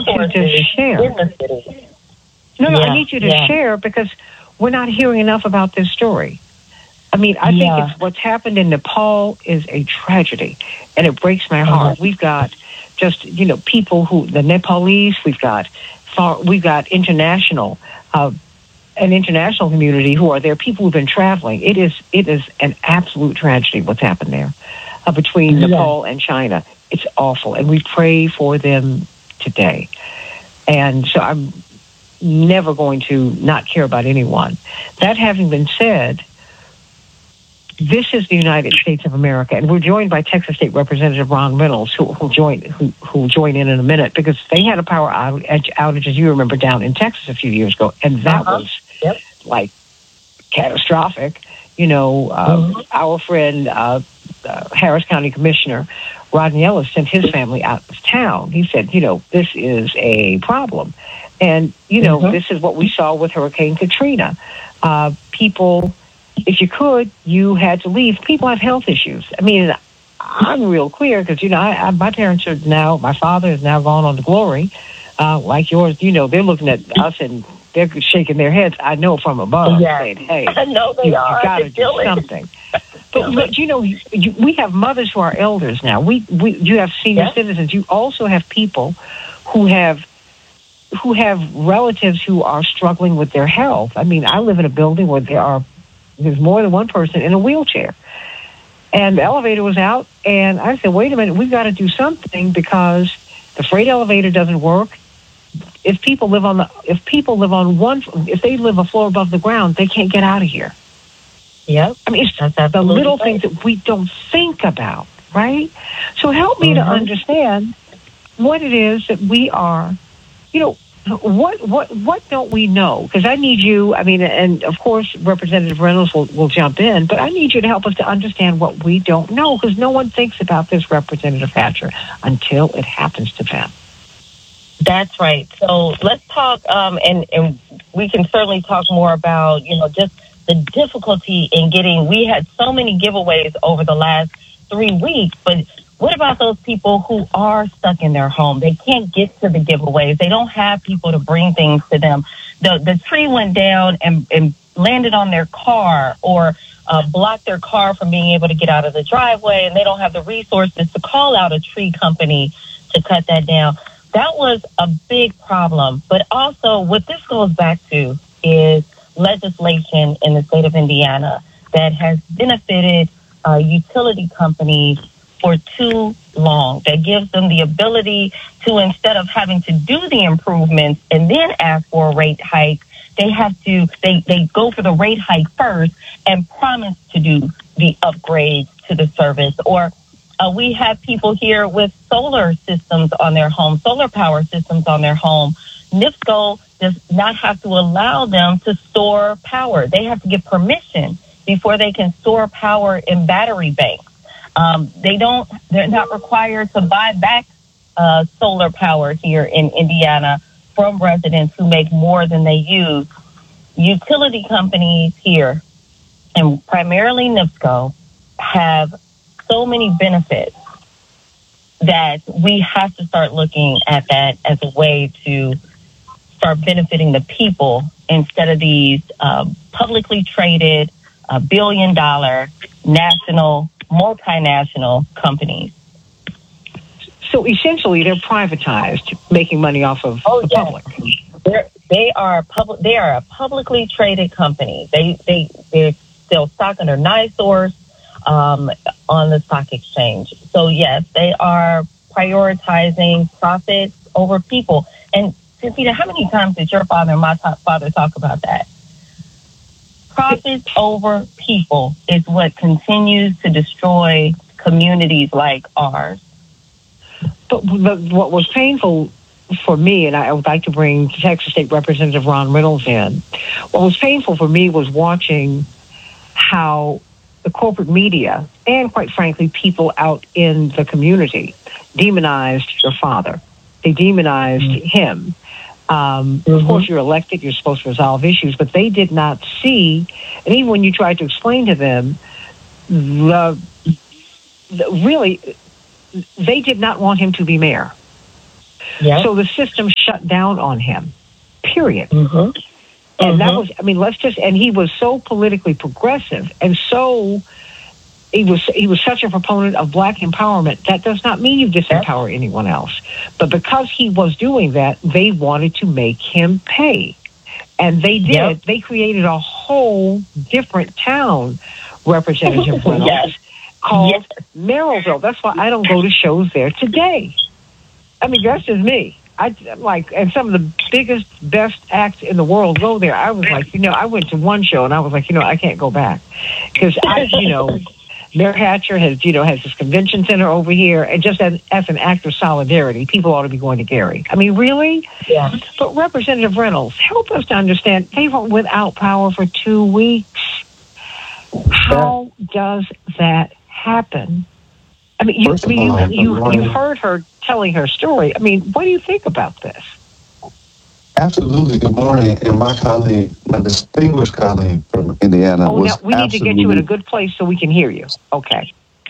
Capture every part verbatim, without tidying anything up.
need you to share. In the city. No, no, yeah, I need you to yeah. share because we're not hearing enough about this story. I mean, I yeah. think it's what's happened in Nepal is a tragedy, and it breaks my heart. Mm-hmm. We've got just, you know, people who, the Nepalese, we've got far, we've got international, uh, an international community who are there, people who've been traveling. It is, it is an absolute tragedy what's happened there uh, between yeah. Nepal and China. It's awful, and we pray for them today. And so I'm never going to not care about anyone. That having been said, this is the United States of America, and we're joined by Texas State Representative Ron Reynolds, who will join who who join in in a minute, because they had a power outage, outage, as you remember, down in Texas a few years ago, and that uh-huh. was yep. like catastrophic. You know, uh, mm-hmm. our friend uh, uh, Harris County Commissioner Rodney Ellis sent his family out of town. He said, you know, this is a problem, and you know, mm-hmm. this is what we saw with Hurricane Katrina. Uh, people. If you could, you had to leave. People have health issues. I mean, I'm real clear because, you know, I, I, my parents are now, my father is now gone on to glory, uh, like yours. You know, they're looking at us and they're shaking their heads, I know, from above, yeah. saying, hey, I know they you, are. you got to do something. But, but, you know, you, you, we have mothers who are elders now. We, we You have senior yeah. citizens. You also have people who have who have relatives who are struggling with their health. I mean, I live in a building where there are There's more than one person in a wheelchair. And the elevator was out, and I said, wait a minute, we've got to do something because the freight elevator doesn't work. If people live on the, if people live on one, if they live a floor above the ground, they can't get out of here. Yep. I mean, it's the little things that we don't think about, right? So help me mm-hmm. to understand what it is that we are, you know, What what what don't we know? Because I need you, I mean, and of course Representative Reynolds will, will jump in, but I need you to help us to understand what we don't know, because no one thinks about this, Representative Hatcher, until it happens to them. That's right. So let's talk, um, and, and we can certainly talk more about, you know, just the difficulty in getting, we had so many giveaways over the last three weeks, but what about those people who are stuck in their home? They can't get to the giveaways. They don't have people to bring things to them. The the tree went down and, and landed on their car or uh, blocked their car from being able to get out of the driveway, and they don't have the resources to call out a tree company to cut that down. That was a big problem. But also what this goes back to is legislation in the state of Indiana that has benefited uh, utility companies for too long, that gives them the ability to, instead of having to do the improvements and then ask for a rate hike, they have to, they, they go for the rate hike first and promise to do the upgrades to the service. Or uh, we have people here with solar systems on their home, solar power systems on their home. NIPSCO does not have to allow them to store power. They have to get permission before they can store power in battery banks. Um, they don't, they're not required to buy back uh, solar power here in Indiana from residents who make more than they use. Utility companies here, and primarily NIPSCO, have so many benefits that we have to start looking at that as a way to start benefiting the people instead of these uh, publicly traded uh, billion dollar national multinational companies. So essentially, they're privatized, making money off of oh, the yes. public. They're, they are public. They are a publicly traded company. They they they sell stock under NiSource um, on the stock exchange. So yes, they are prioritizing profits over people. And Cynthia, how many times did your father and my father talk about that? Profits over people is what continues to destroy communities like ours. But, but what was painful for me, and I would like to bring Texas State Representative Ron Reynolds in, what was painful for me was watching how the corporate media and, quite frankly, people out in the community demonized your father. They demonized mm-hmm. him. Um, mm-hmm. Of course, you're elected, you're supposed to resolve issues, but they did not see, and even when you tried to explain to them, the, the really, they did not want him to be mayor. Yep. So the system shut down on him, period. Mm-hmm. And mm-hmm. that was, I mean, let's just, and he was so politically progressive and so, he was he was such a proponent of black empowerment. That does not mean you disempower anyone else. But because he was doing that, they wanted to make him pay. And they did. Yep. They created a whole different town, Representative Reynolds, yes. called yes. Merrillville. That's why I don't go to shows there today. I mean, that's just me. I like, and some of the biggest, best acts in the world go there. I was like, you know, I went to one show and I was like, you know, I can't go back because I, you know, Mayor Hatcher has, you know, has this convention center over here, and just as, as an act of solidarity, people ought to be going to Gary. I mean, really? Yeah. But Representative Reynolds, help us to understand. They were without power for two weeks. How does that happen? I mean, you, I mean, you, you, you heard her telling her story. I mean, what do you think about this? Absolutely. Good morning. And my colleague, my distinguished colleague from Indiana, oh, was now we need to get you in a good place so we can hear you. Okay.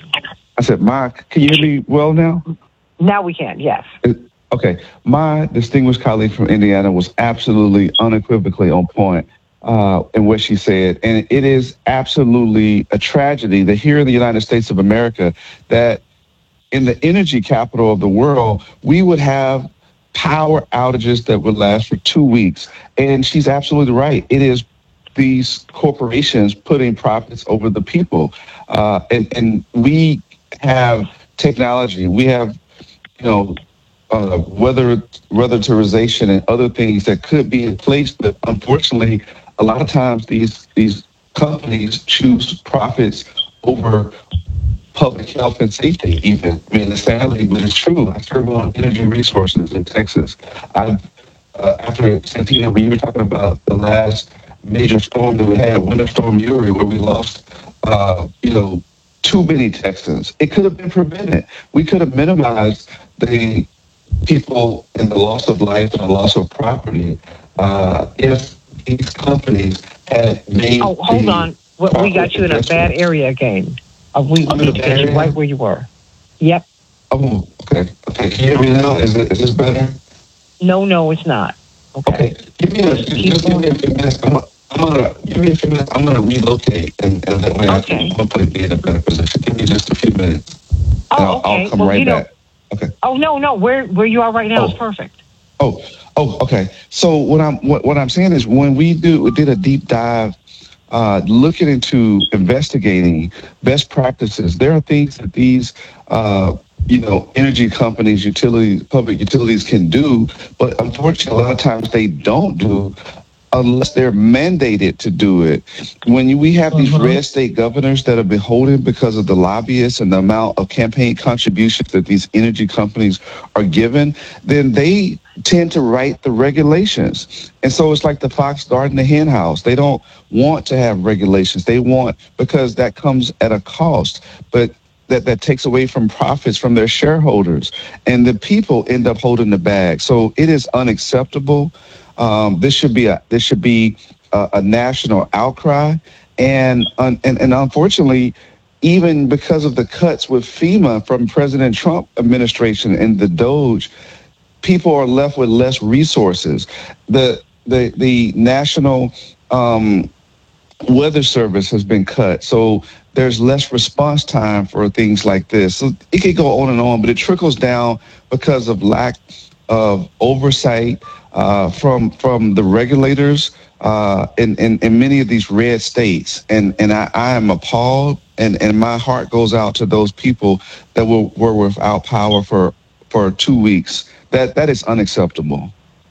I said, my, can you hear me well now? Now we can, yes. Okay. My distinguished colleague from Indiana was absolutely unequivocally on point uh, in what she said. And it is absolutely a tragedy that here in the United States of America, that in the energy capital of the world, we would have power outages that would last for two weeks. And she's absolutely right. It is these corporations putting profits over the people. Uh, and, and we have technology. We have, you know, uh, weather, weatherization and other things that could be in place. But unfortunately, a lot of times these, these companies choose profits over public health and safety, even. I mean, it's sadly, but it's true. I serve on energy resources in Texas. I, uh, after Santina, when you were talking about the last major storm that we had, Winter Storm Uri, where we lost, uh, you know, too many Texans, it could have been prevented. We could have minimized the people and the loss of life and the loss of property uh, if these companies had made. Oh, hold on. Well, we got you in a bad area again. Uh, we need to get you right where you were. Yep. Oh, okay. Okay. Can you hear me now? Is, it, is this better? No, no, it's not. Okay. Okay. Give me a, just give me a few minutes. I'm, I'm gonna give me a few minutes. I'm gonna relocate, and, and that way okay. I can hopefully be in a better position. Give me just a few minutes. Oh, I'll, okay. I'll come well, right you know, back. Okay. Oh no, no. Where where you are right now oh. is perfect. Oh, oh, okay. So what I'm what, what I'm saying is when we do we did a deep dive. Uh, looking into investigating best practices, there are things that these, uh, you know, energy companies, utilities, public utilities can do, but unfortunately, a lot of times they don't do unless they're mandated to do it. When you, we have these mm-hmm. red state governors that are beholden because of the lobbyists and the amount of campaign contributions that these energy companies are given, then they tend to write the regulations. And so it's like the fox guarding the hen house. They don't want to have regulations. They want, because that comes at a cost, but that, that takes away from profits from their shareholders. And the people end up holding the bag. So it is unacceptable. Um, this should be a this should be a, a national outcry, and, and and unfortunately, even because of the cuts with FEMA from President Trump administration and the Doge, people are left with less resources. The the the National um, Weather Service has been cut, so there's less response time for things like this. So it could go on and on, but it trickles down because of lack of oversight uh, from from the regulators uh, in, in, in many of these red states. And and I, I am appalled, and, and my heart goes out to those people that were, were without power for, for two weeks. That that is unacceptable.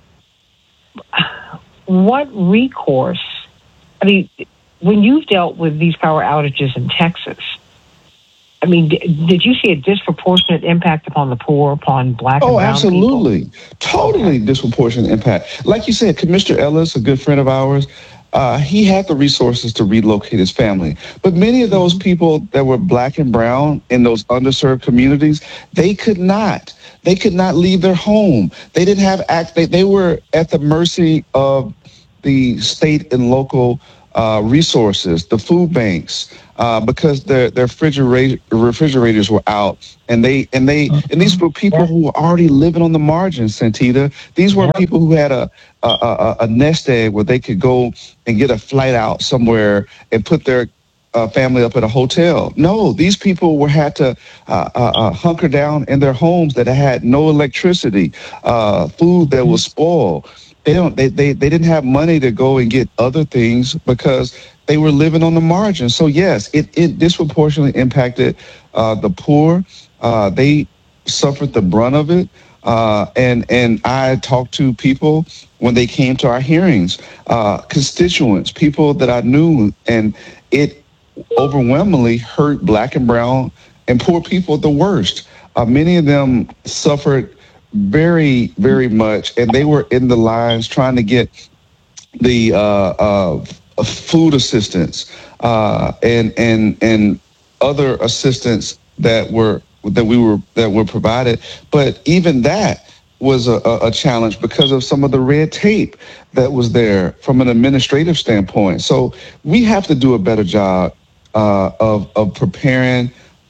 What recourse? I mean, when you've dealt with these power outages in Texas, I mean, did you see a disproportionate impact upon the poor, upon black and oh, brown absolutely. people? Totally disproportionate impact. Like you said, Commissioner Ellis, a good friend of ours, uh, he had the resources to relocate his family. But many of those people that were black and brown in those underserved communities, they could not. They could not leave their home. They didn't have act. They, they were at the mercy of the state and local uh, resources, the food banks, uh, because their their refrigerator, refrigerators were out, and they and they and these were people who were already living on the margins. Santita, these weren't people who had a a, a a nest egg where they could go and get a flight out somewhere and put their uh, family up at a hotel. No, these people were had to uh, uh, uh, hunker down in their homes that had no electricity, uh, food that was spoiled. They don't. They, they they didn't have money to go and get other things because they were living on the margin. So yes, it it disproportionately impacted uh, the poor. Uh, they suffered the brunt of it. Uh, and and I talked to people when they came to our hearings, uh, constituents, people that I knew, and it overwhelmingly hurt Black and brown and poor people the worst. Uh, many of them suffered very, very much, and they were in the lines trying to get the uh, uh, food assistance uh, and and and other assistance that were that we were that were provided. But even that was a, a challenge because of some of the red tape that was there from an administrative standpoint. So we have to do a better job uh, of of preparing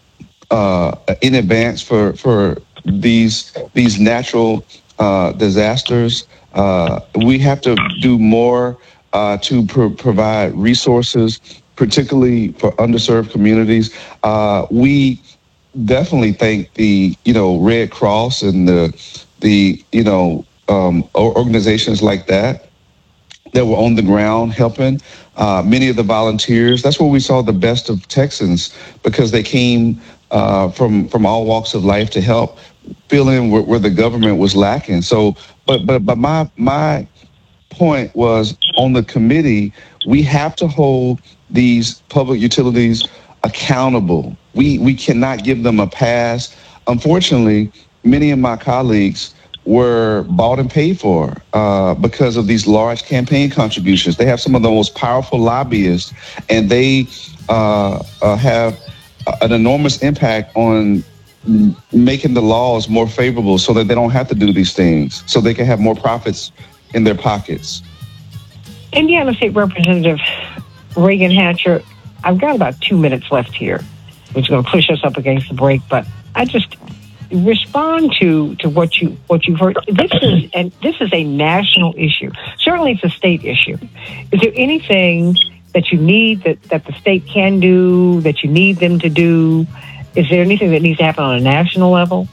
uh, in advance for for. these these natural uh, disasters. Uh, we have to do more uh, to pro- provide resources, particularly for underserved communities. Uh, we definitely thank the you know Red Cross and the the you know um, organizations like that that were on the ground helping. Uh, many of the volunteers. That's where we saw the best of Texans because they came uh, from from all walks of life to help fill in where, where the government was lacking. So, but but but my my point was on the committee, we have to hold these public utilities accountable. We we cannot give them a pass. Unfortunately, many of my colleagues were bought and paid for uh, because of these large campaign contributions. They have some of the most powerful lobbyists, and they uh, uh, have an enormous impact on making the laws more favorable so that they don't have to do these things, so they can have more profits in their pockets. Indiana State Representative Reagan Hatcher, I've got about two minutes left here, which is going to push us up against the break, but I just respond to, to what you what you've heard. This is and this is a national issue. Certainly it's a state issue. Is there anything that you need that, that the state can do, that you need them to do? Is there anything that needs to happen on a national level?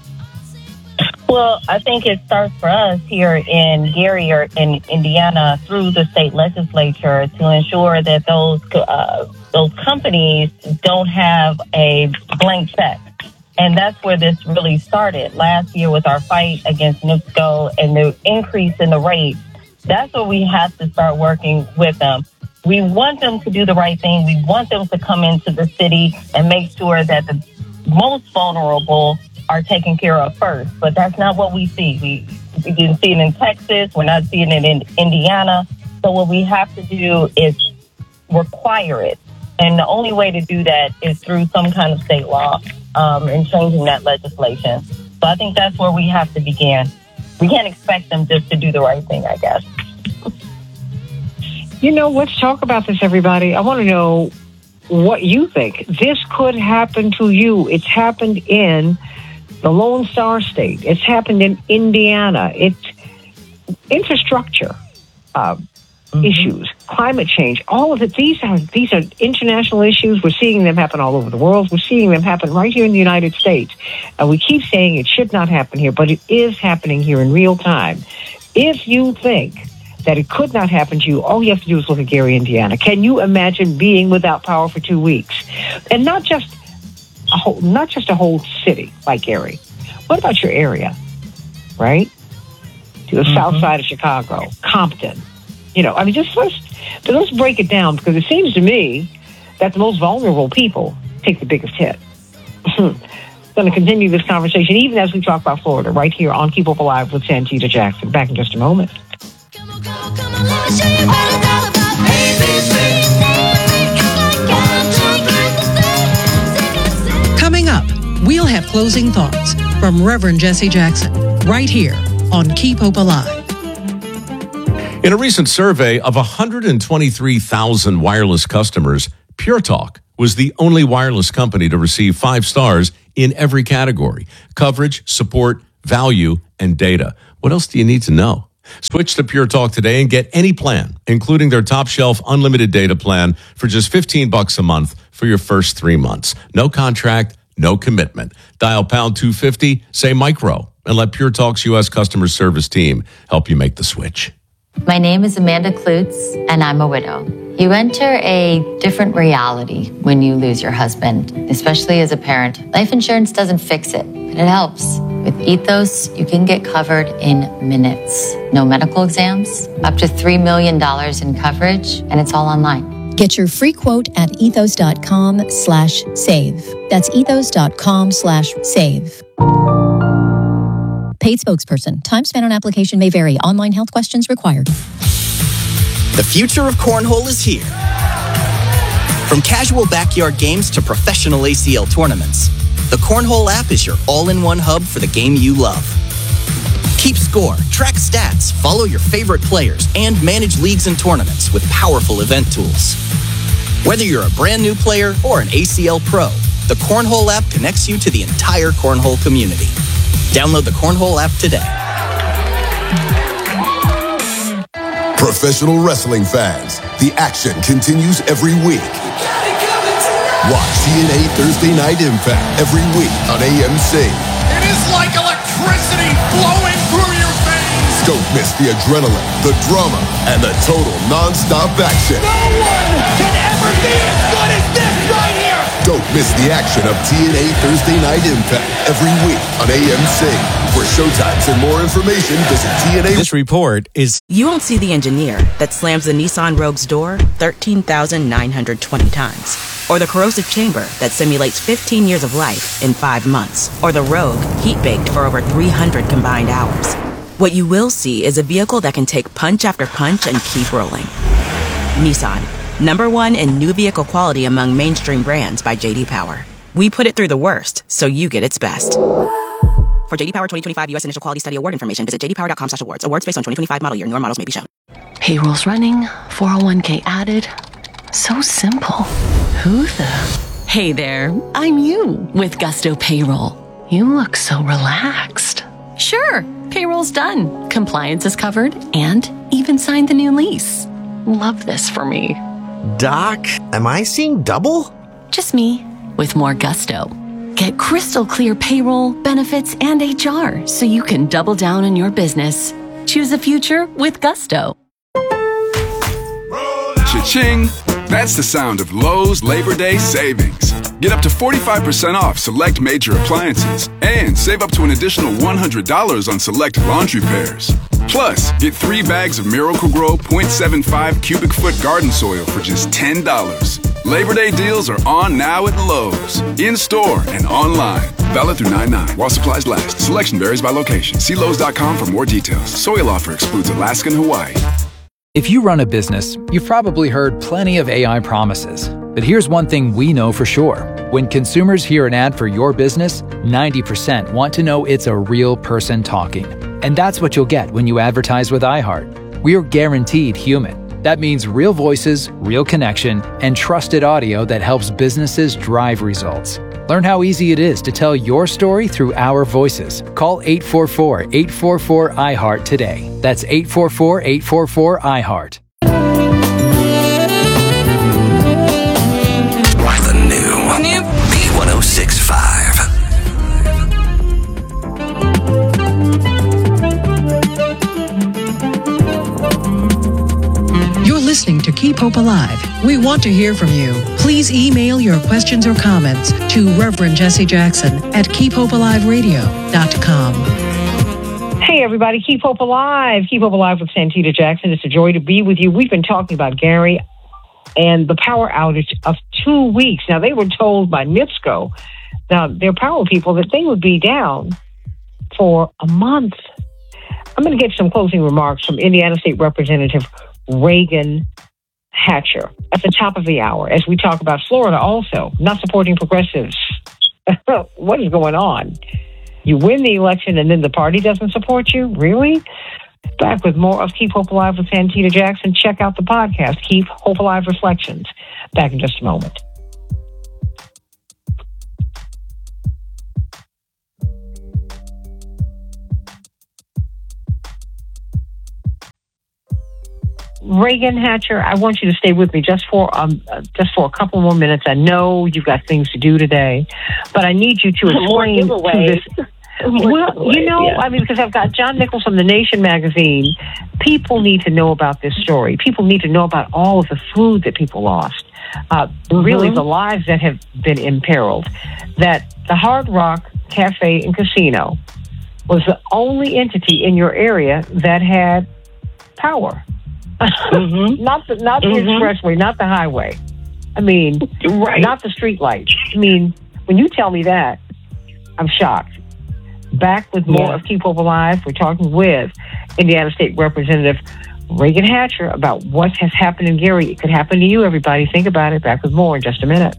Well, I think it starts for us here in Gary or in Indiana through the state legislature to ensure that those uh, those companies don't have a blank check. And that's where this really started. Last year with our fight against NIPSCO and the increase in the rate, that's where we have to start working with them. We want them to do the right thing. We want them to come into the city and make sure that the most vulnerable are taken care of first, but that's not what we see. We, we didn't see it in Texas. We're not seeing it in Indiana. So what we have to do is require it. And the only way to do that is through some kind of state law um, and changing that legislation. So I think that's where we have to begin. We can't expect them just to do the right thing, I guess. You know, let's talk about this, everybody. I want to know what you think. This could happen to you. It's happened in the Lone Star State. It's happened in Indiana. It's infrastructure uh, mm-hmm. issues, climate change, all of it. These are these are international issues. We're seeing them happen all over the world. We're seeing them happen right here in the United States. And we keep saying it should not happen here, but it is happening here in real time. If you think that it could not happen to you, all you have to do is look at Gary, Indiana. Can you imagine being without power for two weeks? And not just a whole, not just a whole city like Gary. What about your area, right? To the mm-hmm. south side of Chicago, Compton. You know, I mean, just let's, let's break it down, because it seems to me that the most vulnerable people take the biggest hit. Going to continue this conversation, even as we talk about Florida, right here on Keep Up Alive with Santita Jackson. Back in just a moment. Coming up, we'll have closing thoughts from Reverend Jesse Jackson right here on Keep Hope Alive. In a recent survey of one hundred twenty-three thousand wireless customers, Pure Talk was the only wireless company to receive five stars in every category: coverage, support, value, and data. What else do you need to know? Switch to Pure Talk today and get any plan, including their top shelf unlimited data plan for just fifteen bucks a month for your first three months. No contract, no commitment. Dial pound two fifty, say micro, and let Pure Talk's U S customer service team help you make the switch. My name is Amanda Klutz, and I'm a widow. You enter a different reality when you lose your husband, especially as a parent. Life insurance doesn't fix it, but it helps. With Ethos, you can get covered in minutes. No medical exams, up to three million dollars in coverage, and it's all online. Get your free quote at ethos.com slash save. That's ethos.com slash save. Paid spokesperson. Time spent on application may vary. Online health questions required. The future of cornhole is here. From casual backyard games to professional A C L tournaments, the Cornhole app is your all-in-one hub for the game you love. Keep score, track stats, follow your favorite players, and manage leagues and tournaments with powerful event tools. Whether you're a brand new player or an A C L pro, the Cornhole app connects you to the entire cornhole community. Download the Cornhole app today. Professional wrestling fans, the action continues every week. Watch T N A Thursday Night Impact every week on A M C. It is like electricity flowing through your veins. Don't miss the adrenaline, the drama, and the total non-stop action. No one can ever be as good as this right here. Don't miss the action of T N A Thursday Night Impact every week on A M C. For showtimes and more information, visit T N A. This report is... You won't see the engineer that slams the Nissan Rogue's door thirteen thousand nine hundred twenty times. Or the corrosive chamber that simulates fifteen years of life in five months. Or the Rogue heat-baked for over three hundred combined hours. What you will see is a vehicle that can take punch after punch and keep rolling. Nissan. Number one in new vehicle quality among mainstream brands by J D Power. We put it through the worst, so you get its best. For J D Power twenty twenty-five U S Initial Quality Study Award information, visit j d power dot com slash awards. Awards based on twenty twenty-five model year. Newer models may be shown. Payroll's running, four oh one k added. So simple. Who the... Hey there, I'm you with Gusto Payroll. You look so relaxed. Sure, payroll's done. Compliance is covered and even signed the new lease. Love this for me. Doc, am I seeing double? Just me, with more gusto. Get crystal clear payroll, benefits, and H R so you can double down on your business. Choose a future with Gusto. Cha-ching! That's the sound of Lowe's Labor Day savings. Get up to forty-five percent off select major appliances and save up to an additional one hundred dollars on select laundry pairs. Plus, get three bags of Miracle-Gro point seven five cubic foot garden soil for just ten dollars. Labor Day deals are on now at Lowe's, in-store and online. Valid through nine nine while supplies last. Selection varies by location. See Lowe's dot com for more details. Soil offer excludes Alaska and Hawaii. If you run a business, you've probably heard plenty of A I promises. But here's one thing we know for sure. When consumers hear an ad for your business, ninety percent want to know it's a real person talking. And that's what you'll get when you advertise with iHeart. We are guaranteed human. That means real voices, real connection, and trusted audio that helps businesses drive results. Learn how easy it is to tell your story through our voices. Call eight four four, eight four four, I heart today. That's eight four four, eight four four, I heart. The new B one oh six point five. You're listening to Keep Hope Alive. We want to hear from you. Please email your questions or comments to Reverend Jesse Jackson at keep hope alive radio dot com. Hey, everybody. Keep Hope Alive. Keep Hope Alive with Santita Jackson. It's a joy to be with you. We've been talking about Gary and the power outage of two weeks. Now, they were told by NIPSCO, now their power people, that they would be down for a month. I'm going to get some closing remarks from Indiana State Representative Reagan Hatcher at the top of the hour as we talk about Florida also not supporting progressives. What is going on? You win the election and then the party doesn't support you? Really? Back with more of Keep Hope Alive with Santita Jackson. Check out the podcast, Keep Hope Alive Reflections. Back in just a moment. Reagan Hatcher, I want you to stay with me just for um, uh, just for a couple more minutes. I know you've got things to do today, but I need you to explain to this. Well, you know, yeah. I mean, because I've got John Nichols from The Nation magazine. People need to know about this story. People need to know about all of the food that people lost. Uh, mm-hmm. Really, the lives that have been imperiled. That the Hard Rock Cafe and Casino was the only entity in your area that had power. Mm-hmm. not the not the mm-hmm. expressway, not the highway. I mean, right. not the street lights. I mean, when you tell me that, I'm shocked. Back with more yeah. of Keep Hope Alive. We're talking with Indiana State Representative Reagan Hatcher about what has happened in Gary. It could happen to you, everybody. Think about it. Back with more in just a minute.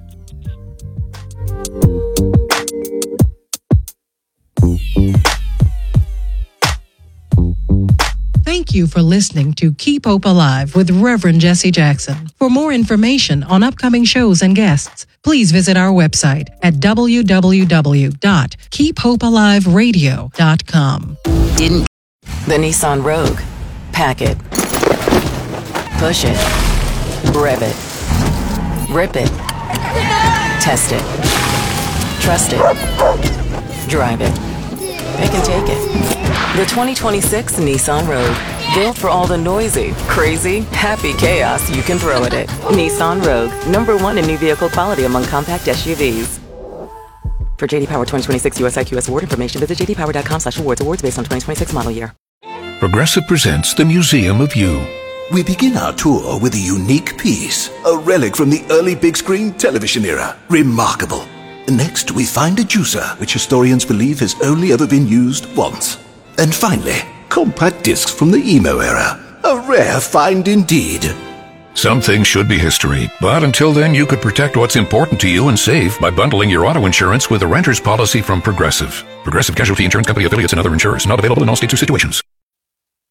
Thank you for listening to Keep Hope Alive with Reverend Jesse Jackson. For more information on upcoming shows and guests, please visit our website at w w w dot keep hope alive radio dot com. Didn't the Nissan Rogue. Pack it. Push it. Rev it. Rip it. Test it. Trust it. Drive it. They can take it. The twenty twenty-six Nissan Rogue. Built for all the noisy, crazy, happy chaos you can throw at it. Nissan Rogue. Number one in new vehicle quality among compact S U Vs. For J D Power twenty twenty-six U S I Q S award information, visit j d power dot com slash awards. Awards based on twenty twenty-six model year. Progressive presents the Museum of You. We begin our tour with a unique piece, a relic from the early big screen television era. Remarkable. Next, we find a juicer, which historians believe has only ever been used once. And finally, compact discs from the emo era. A rare find indeed. Some things should be history, but until then you could protect what's important to you and save by bundling your auto insurance with a renter's policy from Progressive. Progressive Casualty Insurance Company affiliates and other insurers. Not available in all states or situations.